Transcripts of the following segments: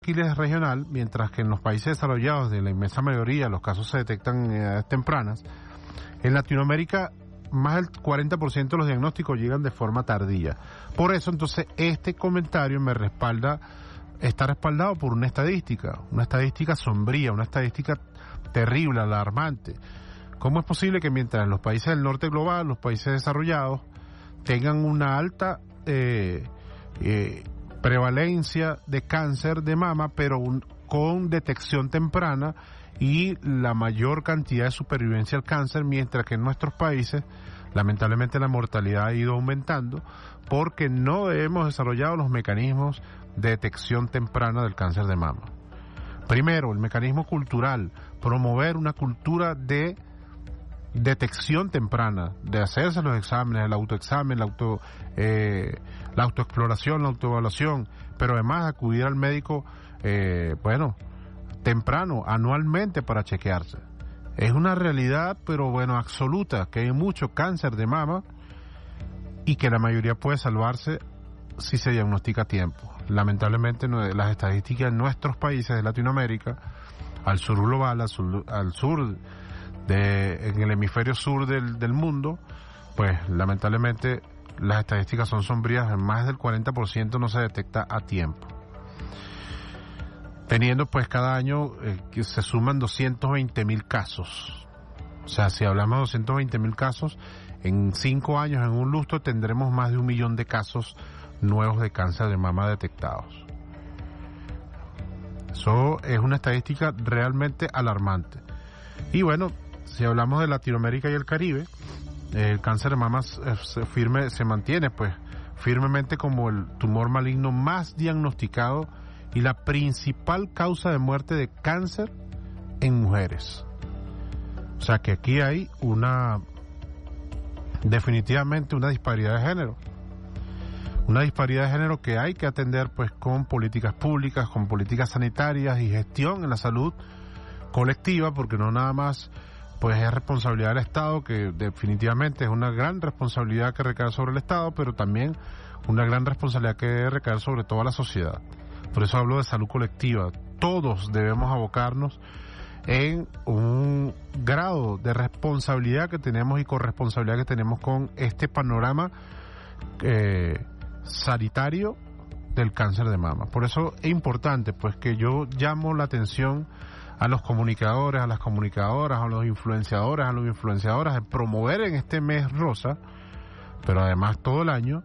Aquiles regional, mientras que en los países desarrollados, de la inmensa mayoría, los casos se detectan en edades tempranas. En Latinoamérica, más del 40% de los diagnósticos llegan de forma tardía. Por eso, entonces, este comentario está respaldado por una estadística sombría, una estadística terrible, alarmante. ¿Cómo es posible que mientras en los países del norte global, los países desarrollados, tengan una alta prevalencia de cáncer de mama, pero con detección temprana y la mayor cantidad de supervivencia al cáncer, mientras que en nuestros países lamentablemente la mortalidad ha ido aumentando porque no hemos desarrollado los mecanismos de detección temprana del cáncer de mama? Primero, el mecanismo cultural, promover una cultura de detección temprana, de hacerse los exámenes, el autoexamen, la autoexploración, la autoevaluación, pero además acudir al médico, temprano, anualmente, para chequearse. Es una realidad, pero absoluta, que hay mucho cáncer de mama y que la mayoría puede salvarse si se diagnostica a tiempo. Lamentablemente, las estadísticas en nuestros países de Latinoamérica, al sur global, al sur en el hemisferio sur del mundo, pues lamentablemente las estadísticas son sombrías. En más del 40% no se detecta a tiempo, teniendo pues cada año que se suman 220,000 casos. O sea, si hablamos de 220,000 casos, en 5 años, en un lustro, tendremos más de 1 millón de casos nuevos de cáncer de mama detectados. Eso es una estadística realmente alarmante. Y si hablamos de Latinoamérica y el Caribe, el cáncer de mama se mantiene pues firmemente como el tumor maligno más diagnosticado y la principal causa de muerte de cáncer en mujeres. O sea que aquí hay definitivamente una disparidad de género. Una disparidad de género que hay que atender pues con políticas públicas, con políticas sanitarias y gestión en la salud colectiva, porque no nada más pues es responsabilidad del Estado, que definitivamente es una gran responsabilidad que recae sobre el Estado, pero también una gran responsabilidad que recae sobre toda la sociedad. Por eso hablo de salud colectiva. Todos debemos abocarnos en un grado de responsabilidad que tenemos y corresponsabilidad que tenemos con este panorama sanitario del cáncer de mama. Por eso es importante pues que yo llamo la atención a los comunicadores, a las comunicadoras, a los influenciadores, a las influenciadoras, de promover en este mes rosa, pero además todo el año,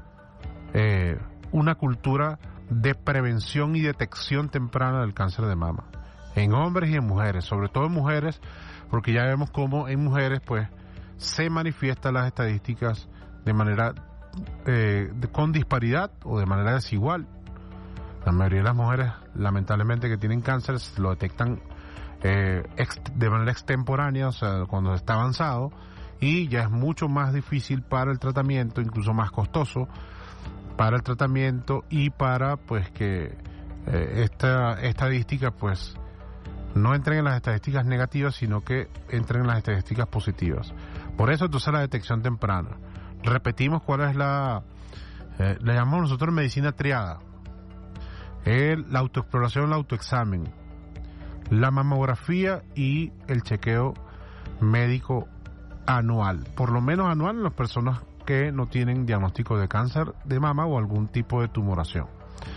una cultura de prevención y detección temprana del cáncer de mama, en hombres y en mujeres, sobre todo en mujeres, porque ya vemos cómo en mujeres pues se manifiestan las estadísticas de manera con disparidad o de manera desigual. La mayoría de las mujeres, lamentablemente, que tienen cáncer lo detectan de manera extemporánea, o sea, cuando está avanzado, y ya es mucho más difícil para el tratamiento, incluso más costoso para el tratamiento, y para pues que esta estadística pues no entren en las estadísticas negativas, sino que entren en las estadísticas positivas. Por eso entonces la detección temprana. Repetimos cuál es le llamamos nosotros medicina triada: la autoexploración, el autoexamen, la mamografía y el chequeo médico anual, por lo menos anual, en las personas que no tienen diagnóstico de cáncer de mama o algún tipo de tumoración.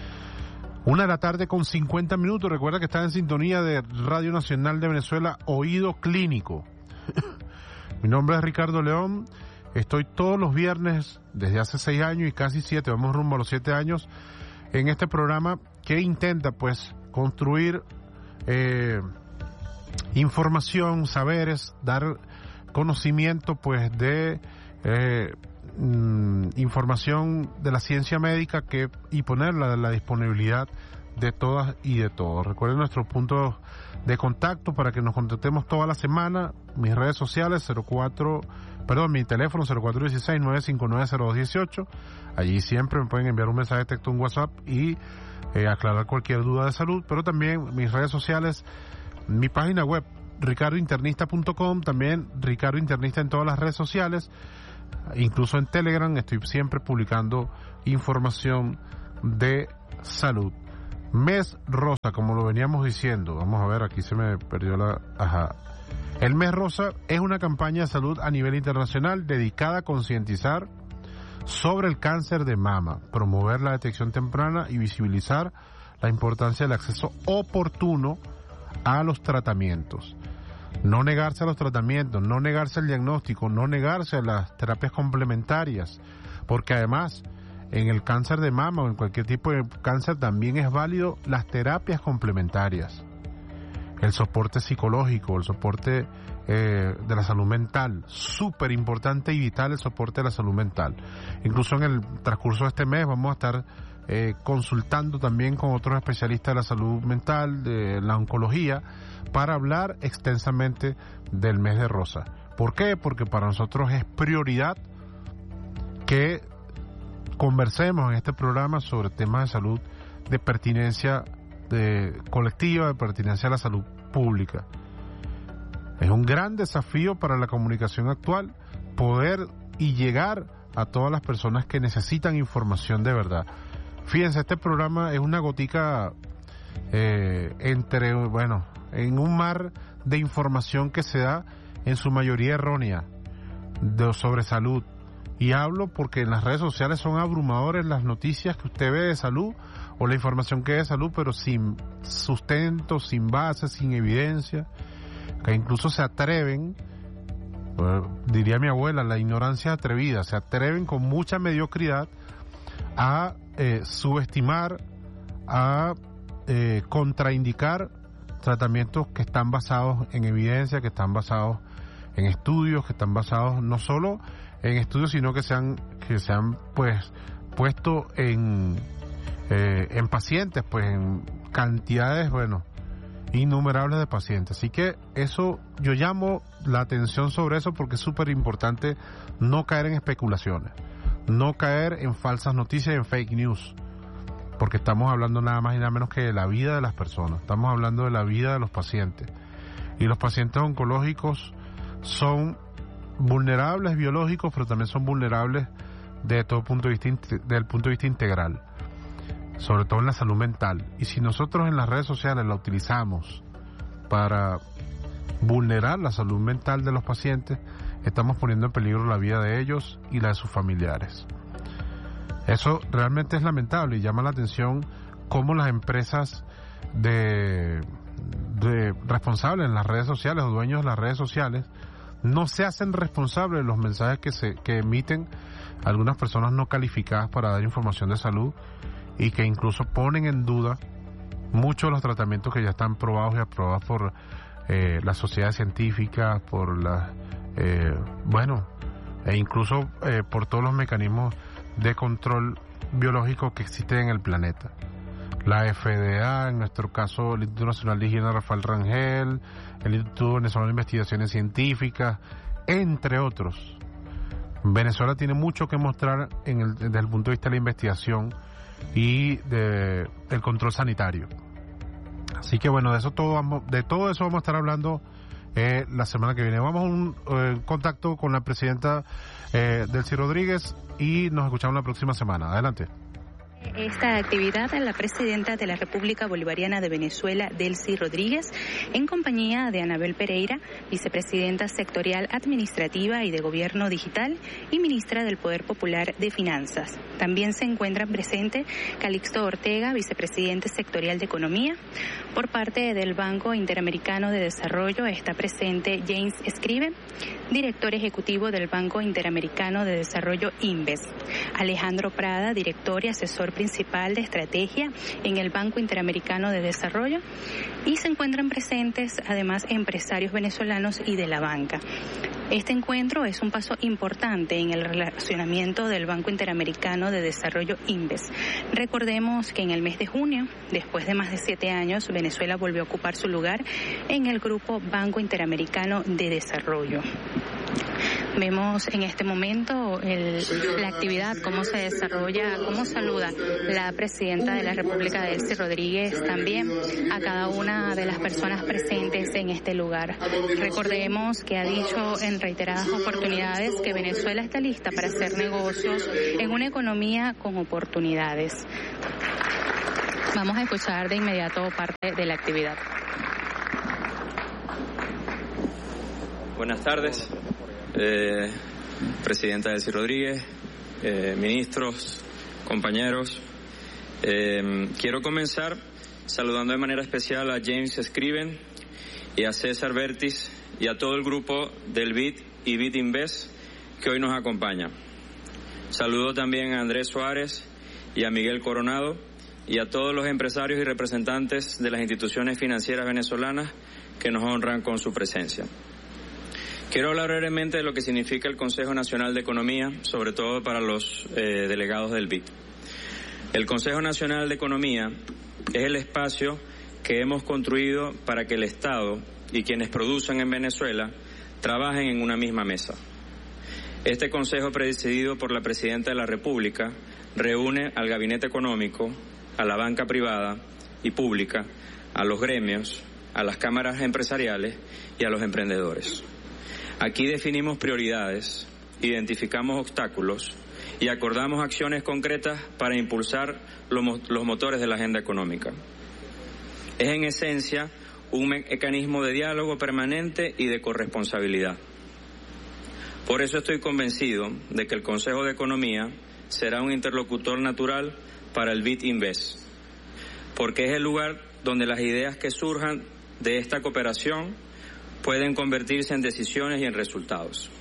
1:50 p.m. Recuerda que está en sintonía de Radio Nacional de Venezuela, Oído Clínico. Mi nombre es Ricardo León. Estoy todos los viernes desde hace 6 años y casi 7, vamos rumbo a los 7 años, en este programa que intenta pues construir información, saberes, dar conocimiento pues de información de la ciencia médica y ponerla a la disponibilidad de todas y de todos. Recuerden nuestros puntos de contacto para que nos contactemos toda la semana. Mis redes sociales, mi teléfono 0416-959-0218. Allí siempre me pueden enviar un mensaje de texto, un WhatsApp y aclarar cualquier duda de salud. Pero también mis redes sociales, mi página web ricardointernista.com, también Ricardo Internista en todas las redes sociales, incluso en Telegram estoy siempre publicando información de salud. Mes Rosa, como lo veníamos diciendo, vamos a ver, aquí se me perdió la... Ajá. El Mes Rosa es una campaña de salud a nivel internacional dedicada a concientizar sobre el cáncer de mama, promover la detección temprana y visibilizar la importancia del acceso oportuno a los tratamientos. No negarse a los tratamientos, no negarse al diagnóstico, no negarse a las terapias complementarias, porque además en el cáncer de mama o en cualquier tipo de cáncer también es válido las terapias complementarias, el soporte psicológico, el soporte de la salud mental, súper importante y vital el soporte de la salud mental. Incluso en el transcurso de este mes vamos a estar consultando también con otros especialistas de la salud mental, de la oncología, para hablar extensamente del Mes de Rosa. ¿Por qué? Porque para nosotros es prioridad que conversemos en este programa sobre temas de salud de pertinencia colectiva, de pertinencia a la salud pública. Es un gran desafío para la comunicación actual poder y llegar a todas las personas que necesitan información de verdad. Fíjense, este programa es una gotica en un mar de información que se da en su mayoría errónea sobre salud. Y hablo porque en las redes sociales son abrumadores las noticias que usted ve de salud o la información que ve de salud, pero sin sustento, sin base, sin evidencia, que incluso se atreven, diría mi abuela, la ignorancia atrevida, se atreven con mucha mediocridad a subestimar, a contraindicar tratamientos que están basados en evidencia, que están basados en estudios, que están basados no solo en estudios, sino que se han pues puesto en pacientes, pues en cantidades, innumerables de pacientes. Así que eso, yo llamo la atención sobre eso porque es súper importante no caer en especulaciones, no caer en falsas noticias, en fake news, porque estamos hablando nada más y nada menos que de la vida de las personas, estamos hablando de la vida de los pacientes, y los pacientes oncológicos son vulnerables biológicos, pero también son vulnerables desde todo punto de vista, del punto de vista integral, sobre todo en la salud mental. Y si nosotros en las redes sociales la utilizamos para vulnerar la salud mental de los pacientes, estamos poniendo en peligro la vida de ellos y la de sus familiares. Eso realmente es lamentable y llama la atención cómo las empresas de responsables en las redes sociales o dueños de las redes sociales no se hacen responsables de los mensajes que emiten algunas personas no calificadas para dar información de salud, y que incluso ponen en duda muchos de los tratamientos que ya están probados y aprobados por las sociedades científicas, por e incluso por todos los mecanismos de control biológico que existen en el planeta. La FDA, en nuestro caso el Instituto Nacional de Higiene Rafael Rangel, el Instituto Venezolano de Investigaciones Científicas, entre otros. Venezuela tiene mucho que mostrar desde el punto de vista de la investigación y del control sanitario. Así que de todo eso vamos a estar hablando la semana que viene. Vamos a un contacto con la presidenta Delcy Rodríguez y nos escuchamos la próxima semana. Adelante. Esta actividad, la presidenta de la República Bolivariana de Venezuela, Delcy Rodríguez, en compañía de Anabel Pereira, vicepresidenta sectorial administrativa y de Gobierno Digital y ministra del Poder Popular de Finanzas. También se encuentran presentes Calixto Ortega, vicepresidente sectorial de Economía. Por parte del Banco Interamericano de Desarrollo está presente James Escribe, director ejecutivo del Banco Interamericano de Desarrollo INVES. Alejandro Prada, director y asesor principal de estrategia en el Banco Interamericano de Desarrollo, y se encuentran presentes además empresarios venezolanos y de la banca. Este encuentro es un paso importante en el relacionamiento del Banco Interamericano de Desarrollo INVES. Recordemos que en el mes de junio, después de más de 7 años, Venezuela volvió a ocupar su lugar en el grupo Banco Interamericano de Desarrollo. Vemos en este momento la actividad, cómo se desarrolla, cómo saluda la presidenta de la República, Delcy Rodríguez, también a cada una de las personas presentes en este lugar. Recordemos que ha dicho en reiteradas oportunidades que Venezuela está lista para hacer negocios en una economía con oportunidades. Vamos a escuchar de inmediato parte de la actividad. Buenas tardes, presidenta Delcy Rodríguez, ministros, compañeros. Quiero comenzar saludando de manera especial a James Scriven y a César Vertis y a todo el grupo del BID y BID Invest que hoy nos acompaña. Saludo también a Andrés Suárez y a Miguel Coronado y a todos los empresarios y representantes de las instituciones financieras venezolanas que nos honran con su presencia. Quiero hablar brevemente de lo que significa el Consejo Nacional de Economía, sobre todo para los delegados del BID. El Consejo Nacional de Economía es el espacio que hemos construido para que el Estado y quienes producen en Venezuela trabajen en una misma mesa. Este consejo, presidido por la Presidenta de la República, reúne al Gabinete Económico, a la banca privada y pública, a los gremios, a las cámaras empresariales y a los emprendedores. Aquí definimos prioridades, identificamos obstáculos y acordamos acciones concretas para impulsar los motores de la agenda económica. Es en esencia un mecanismo de diálogo permanente y de corresponsabilidad. Por eso estoy convencido de que el Consejo de Economía será un interlocutor natural para el BID Invest, porque es el lugar donde las ideas que surjan de esta cooperación pueden convertirse en decisiones y en resultados.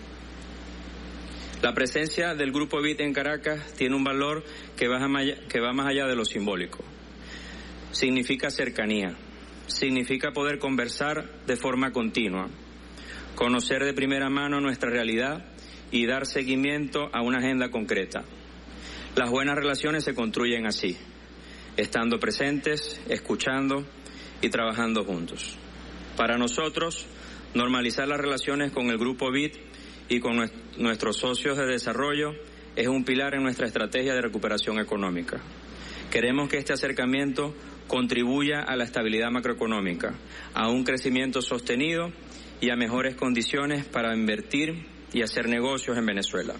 La presencia del Grupo BID en Caracas tiene un valor que va más allá de lo simbólico. Significa cercanía, significa poder conversar de forma continua, conocer de primera mano nuestra realidad y dar seguimiento a una agenda concreta. Las buenas relaciones se construyen así, estando presentes, escuchando y trabajando juntos. Para nosotros, normalizar las relaciones con el Grupo BID y con nuestros socios de desarrollo es un pilar en nuestra estrategia de recuperación económica. Queremos que este acercamiento contribuya a la estabilidad macroeconómica, a un crecimiento sostenido y a mejores condiciones para invertir y hacer negocios en Venezuela.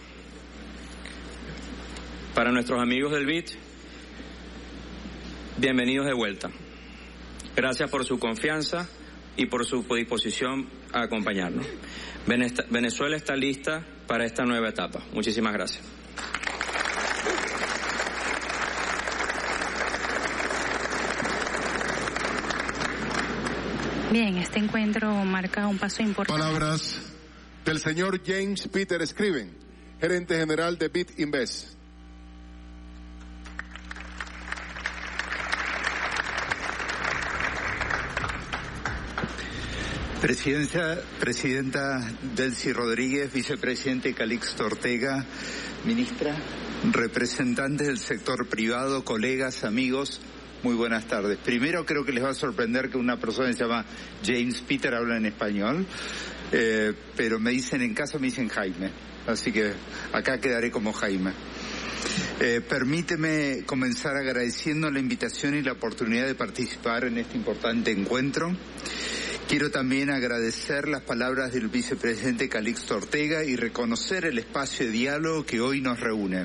Para nuestros amigos del BID, bienvenidos de vuelta. Gracias por su confianza y por su disposición a acompañarnos. Venezuela está lista para esta nueva etapa. Muchísimas gracias. Bien, este encuentro marca un paso importante. Palabras del señor James Peter Scriven, gerente general de BID Invest. Presidenta Delcy Rodríguez, vicepresidente Calixto Ortega, ministra, representantes del sector privado, colegas, amigos, muy buenas tardes. Primero, creo que les va a sorprender que una persona que se llama James Peter habla en español, pero me dicen en casa, me dicen Jaime, así que acá quedaré como Jaime. Permíteme comenzar agradeciendo la invitación y la oportunidad de participar en este importante encuentro. Quiero también agradecer las palabras del vicepresidente Calixto Ortega y reconocer el espacio de diálogo que hoy nos reúne.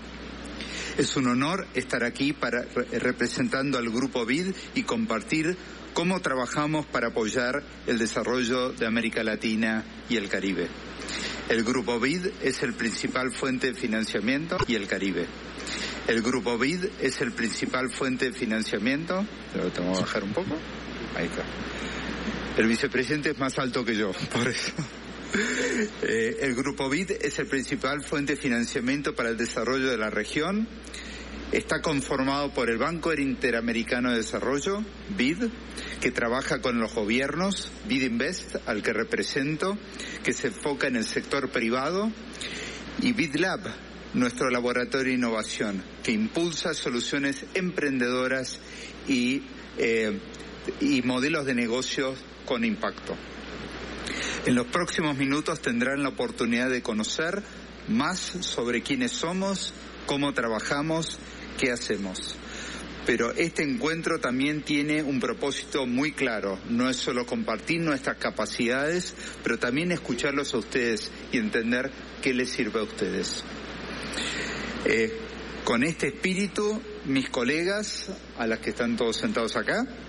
Es un honor estar aquí representando al Grupo BID y compartir cómo trabajamos para apoyar el desarrollo de América Latina y el Caribe. El Grupo BID es el principal fuente de financiamiento y el Caribe. El Grupo BID es el principal fuente de financiamiento. Lo tengo que bajar un poco. Ahí está. El vicepresidente es más alto que yo, por eso. El Grupo BID es el principal fuente de financiamiento para el desarrollo de la región. Está conformado por el Banco Interamericano de Desarrollo, BID, que trabaja con los gobiernos, BID Invest, al que represento, que se enfoca en el sector privado, y BID Lab, nuestro laboratorio de innovación, que impulsa soluciones emprendedoras y modelos de negocios con impacto. En los próximos minutos tendrán la oportunidad de conocer más sobre quiénes somos, cómo trabajamos, qué hacemos. Pero este encuentro también tiene un propósito muy claro. No es solo compartir nuestras capacidades, pero también escucharlos a ustedes y entender qué les sirve a ustedes. Con este espíritu, mis colegas, a las que están todos sentados acá,